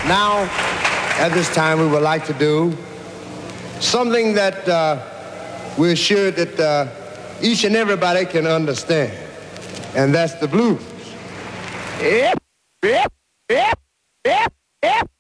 Now, at this time, we would like to do something that we're sure that each and everybody can understand, and that's the blues. Yep, yep, yep, yep, yep.